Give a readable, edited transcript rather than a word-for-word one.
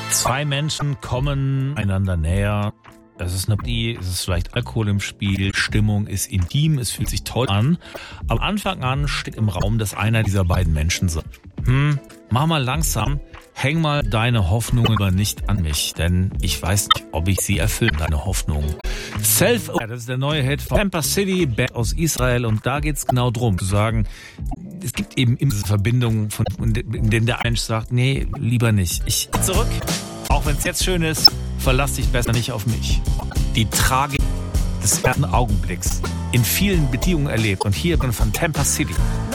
Zwei Menschen kommen einander näher. Es ist vielleicht Alkohol im Spiel, Stimmung ist intim, es fühlt sich toll an. Am Anfang an steht im Raum, dass einer dieser beiden Menschen sagt, mach mal langsam, häng mal deine Hoffnungen aber nicht an mich, denn ich weiß nicht, ob ich sie erfülle, deine Hoffnungen. Das ist der neue Hit von Tampa City, Band aus Israel, und da geht's genau drum, zu sagen, es gibt eben immer diese Verbindung, in denen der Mensch sagt, nee, lieber nicht. Ich zurück, auch wenn es jetzt schön ist, verlass dich besser nicht auf mich. Die Tragik des ersten Augenblicks in vielen Beziehungen erlebt und hier von Tampa City.